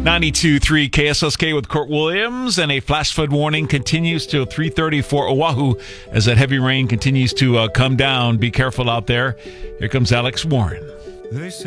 92.3 KSSK with Kurt Williams, and a flash flood warning continues till 3:30 for Oahu as that heavy rain continues to come down. Be careful out there. Here comes Alex Warren.